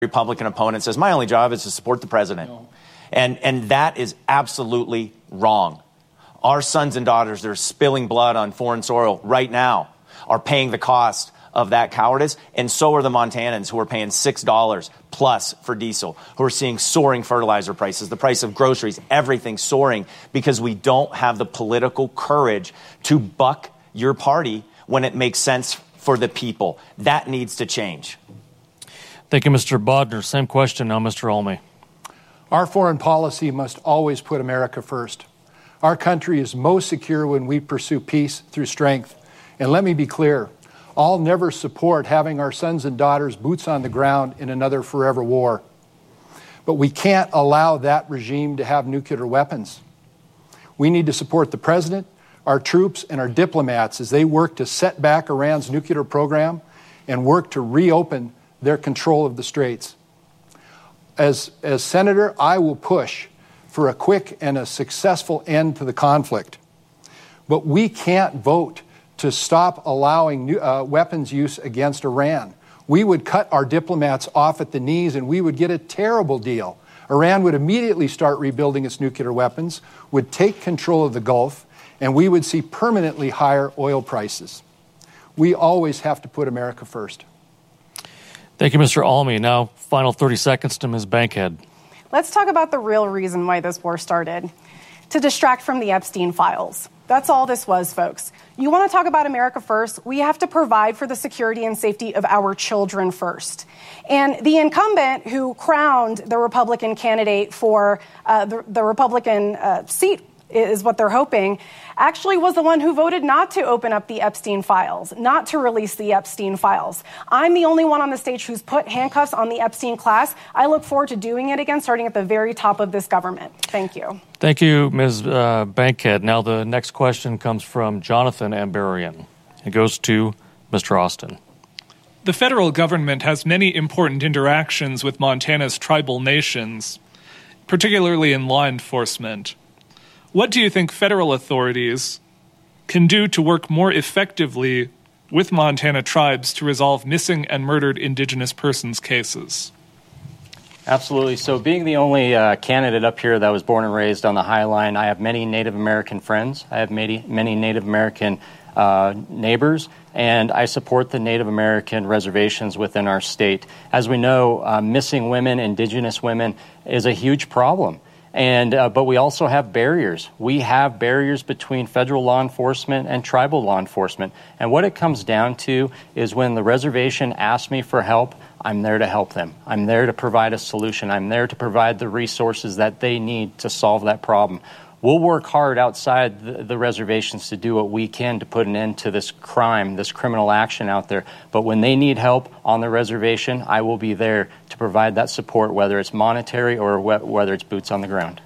Republican opponent says, my only job is to support the president. No. And that is absolutely wrong. Our sons and daughters that are spilling blood on foreign soil right now are paying the cost of that cowardice, and so are the Montanans who are paying $6 plus for diesel, who are seeing soaring fertilizer prices, the price of groceries, everything soaring because we don't have the political courage to buck your party when it makes sense for the people. That needs to change. Thank you, Mr. Bodner. Same question now, Mr. Olney. Our foreign policy must always put America first. Our country is most secure when we pursue peace through strength. And let me be clear, I'll never support having our sons and daughters boots on the ground in another forever war. But we can't allow that regime to have nuclear weapons. We need to support the president, our troops, and our diplomats as they work to set back Iran's nuclear program and work to reopen their control of the Straits. As senator, I will push for a quick and a successful end to the conflict. But we can't vote to stop allowing weapons use against Iran. We would cut our diplomats off at the knees and we would get a terrible deal. Iran would immediately start rebuilding its nuclear weapons, would take control of the Gulf, and we would see permanently higher oil prices. We always have to put America first. Thank you, Mr. Olney. Now, final 30 seconds to Ms. Bankhead. Let's talk about the real reason why this war started. To distract from the Epstein files. That's all this was, folks. You want to talk about America first? We have to provide for the security and safety of our children first. And the incumbent who crowned the Republican candidate for the Republican seat is what they're hoping, actually was the one who voted not to open up the Epstein files, not to release the Epstein files. I'm the only one on the stage who's put handcuffs on the Epstein class. I look forward to doing it again, starting at the very top of this government. Thank you. Thank you, Ms. Bankhead. Now the next question comes from Jonathan Ambarian. It goes to Mr. Austin. The federal government has many important interactions with Montana's tribal nations, particularly in law enforcement. What do you think federal authorities can do to work more effectively with Montana tribes to resolve missing and murdered Indigenous persons cases? Absolutely. So being the only candidate up here that was born and raised on the High Line, I have many Native American friends. I have many Native American neighbors, and I support the Native American reservations within our state. As we know, missing women, Indigenous women, is a huge problem. But we also have barriers. We have barriers between federal law enforcement and tribal law enforcement. And what it comes down to is when the reservation asks me for help, I'm there to help them. I'm there to provide a solution. I'm there to provide the resources that they need to solve that problem. We'll work hard outside the reservations to do what we can to put an end to this crime, this criminal action out there. But when they need help on the reservation, I will be there to provide that support, whether it's monetary or whether it's boots on the ground.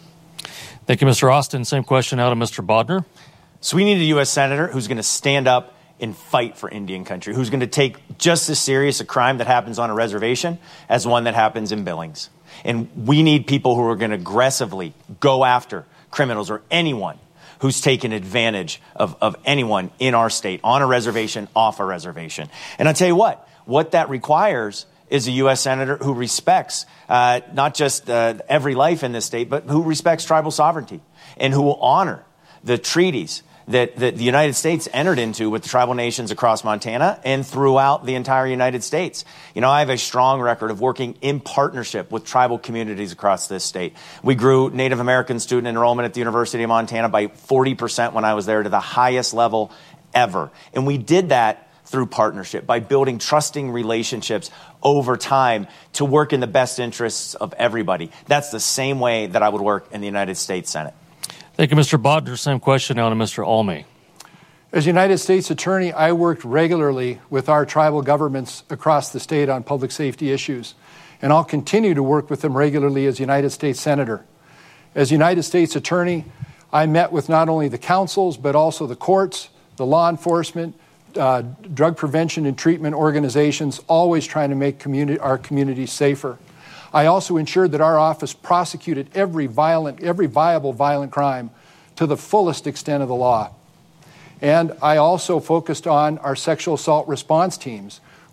Thank you, Mr. Austin. Same question now to Mr. Bodner. So we need a U.S. Senator who's going to stand up and fight for Indian country, who's going to take just as serious a crime that happens on a reservation as one that happens in Billings. And we need people who are going to aggressively go after criminals or anyone who's taken advantage of anyone in our state, on a reservation, off a reservation. And I'll tell you what that requires is a U.S. Senator who respects not just every life in this state, but who respects tribal sovereignty and who will honor the treaties that the United States entered into with the tribal nations across Montana and throughout the entire United States. You know, I have a strong record of working in partnership with tribal communities across this state. We grew Native American student enrollment at the University of Montana by 40% when I was there, to the highest level ever. And we did that through partnership, by building trusting relationships over time to work in the best interests of everybody. That's the same way that I would work in the United States Senate. Thank you, Mr. Bodner. Same question now to Mr. Olney. As United States Attorney, I worked regularly with our tribal governments across the state on public safety issues, and I'll continue to work with them regularly as United States Senator. As United States Attorney, I met with not only the councils, but also the courts, the law enforcement, drug prevention and treatment organizations, always trying to make our communities safer. I also ensured that our office prosecuted every viable violent crime to the fullest extent of the law. And I also focused on our sexual assault response teams,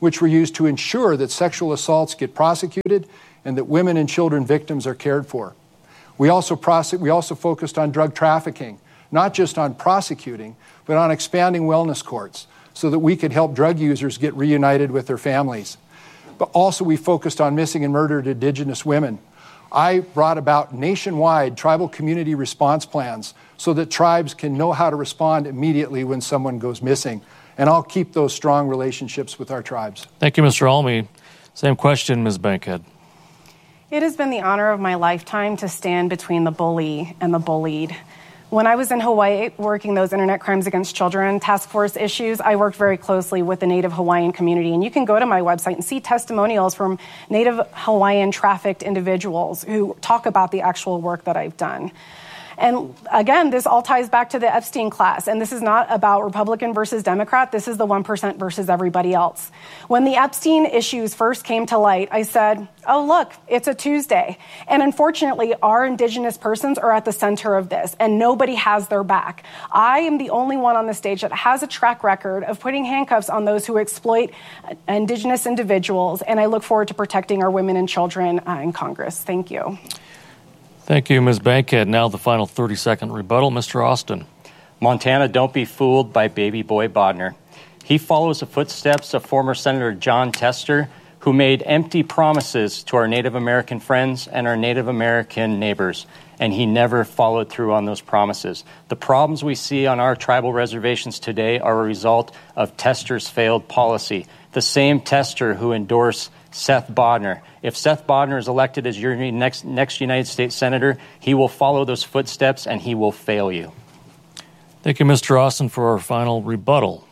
which were used to ensure that sexual assaults get prosecuted and that women and children victims are cared for. We also focused on drug trafficking, not just on prosecuting, but on expanding wellness courts so that we could help drug users get reunited with their families. But also we focused on missing and murdered Indigenous women. I brought about nationwide tribal community response plans so that tribes can know how to respond immediately when someone goes missing. And I'll keep those strong relationships with our tribes. Thank you, Mr. Almy. Same question, Ms. Bankhead. It has been the honor of my lifetime to stand between the bully and the bullied. When I was in Hawaii working those internet crimes against children task force issues, I worked very closely with the Native Hawaiian community. And you can go to my website and see testimonials from Native Hawaiian trafficked individuals who talk about the actual work that I've done. And again, this all ties back to the Epstein class. And this is not about Republican versus Democrat. This is the 1% versus everybody else. When the Epstein issues first came to light, I said, oh, look, it's a Tuesday. And unfortunately, our Indigenous persons are at the center of this, and nobody has their back. I am the only one on the stage that has a track record of putting handcuffs on those who exploit Indigenous individuals. And I look forward to protecting our women and children in Congress. Thank you. Thank you, Ms. Bankhead. Now the final 30-second rebuttal. Mr. Austin. Montana, don't be fooled by baby boy Bodner. He follows the footsteps of former Senator John Tester, who made empty promises to our Native American friends and our Native American neighbors, and he never followed through on those promises. The problems we see on our tribal reservations today are a result of Tester's failed policy. The same Tester who endorsed Seth Bodner. If Seth Bodner is elected as your next United States Senator, he will follow those footsteps and he will fail you. Thank you, Mr. Austin, for our final rebuttal.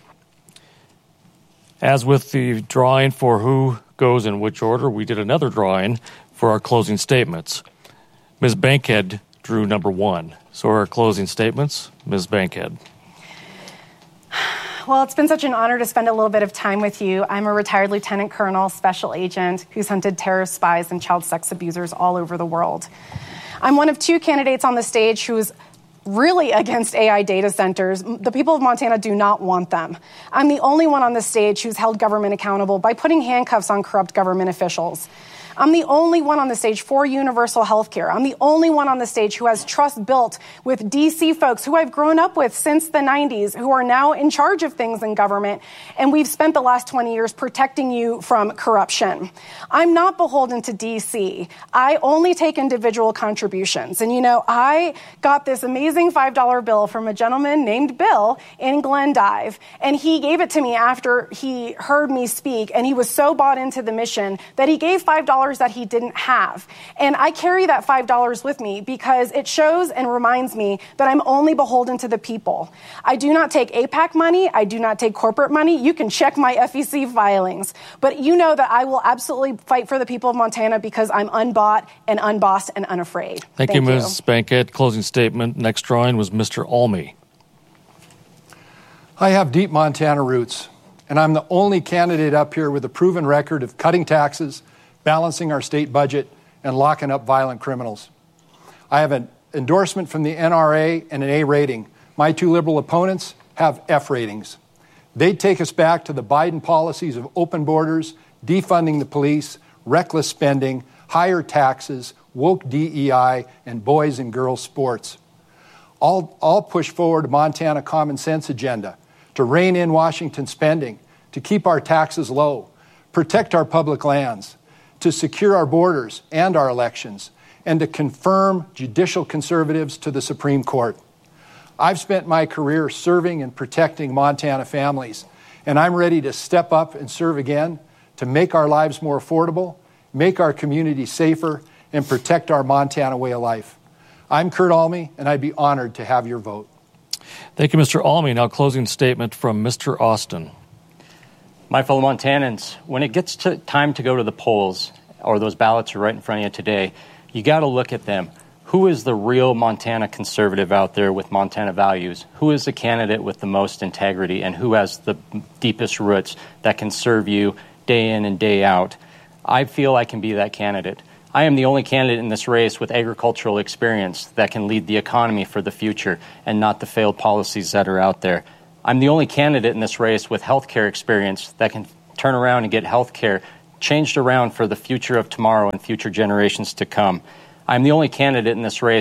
As with the drawing for who goes in which order, we did another drawing for our closing statements. Ms. Bankhead drew number 1. So our closing statements, Ms. Bankhead. Well, it's been such an honor to spend a little bit of time with you. I'm a retired lieutenant colonel, special agent, who's hunted terrorist spies and child sex abusers all over the world. I'm one of 2 candidates on the stage who's really against AI data centers. The people of Montana do not want them. I'm the only one on the stage who's held government accountable by putting handcuffs on corrupt government officials. I'm the only one on the stage for universal health care. I'm the only one on the stage who has trust built with DC folks who I've grown up with since the 90s, who are now in charge of things in government. And we've spent the last 20 years protecting you from corruption. I'm not beholden to DC. I only take individual contributions. And I got this amazing $5 bill from a gentleman named Bill in Glendive. And he gave it to me after he heard me speak. And he was so bought into the mission that he gave $5 that he didn't have. And I carry that $5 with me because it shows and reminds me that I'm only beholden to the people. I do not take APAC money. I do not take corporate money. You can check my FEC filings. But you know that I will absolutely fight for the people of Montana because I'm unbought and unbossed and unafraid. Thank you, Ms. Bankhead. Closing statement. Next drawing was Mr. Almy. I have deep Montana roots, and I'm the only candidate up here with a proven record of cutting taxes, balancing our state budget, and locking up violent criminals. I have an endorsement from the NRA and an A rating. My 2 liberal opponents have F ratings. They'd take us back to the Biden policies of open borders, defunding the police, reckless spending, higher taxes, woke DEI, and boys and girls sports. I'll push forward a Montana common sense agenda to rein in Washington spending, to keep our taxes low, protect our public lands, to secure our borders and our elections, and to confirm judicial conservatives to the Supreme Court. I've spent my career serving and protecting Montana families, and I'm ready to step up and serve again to make our lives more affordable, make our communities safer, and protect our Montana way of life. I'm Kurt Almy, and I'd be honored to have your vote. Thank you, Mr. Almy. Now closing statement from Mr. Austin. My fellow Montanans, when it gets to time to go to the polls, or those ballots are right in front of you today, you got to look at them. Who is the real Montana conservative out there with Montana values? Who is the candidate with the most integrity, and who has the deepest roots that can serve you day in and day out? I feel I can be that candidate. I am the only candidate in this race with agricultural experience that can lead the economy for the future and not the failed policies that are out there. I'm the only candidate in this race with healthcare experience that can turn around and get health care changed around for the future of tomorrow and future generations to come. I'm the only candidate in this race